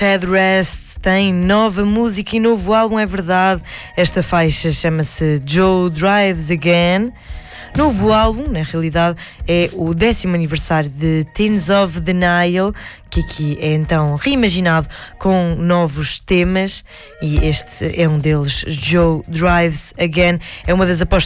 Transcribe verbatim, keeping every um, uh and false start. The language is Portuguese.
Headrest tem nova música e novo álbum, é verdade. Esta faixa chama-se Joe Drives Again. Novo álbum, na realidade, é o décimo aniversário de Teens of Denial, que aqui é então reimaginado com novos temas, e este é um deles, Joe Drives Again. É uma das apostas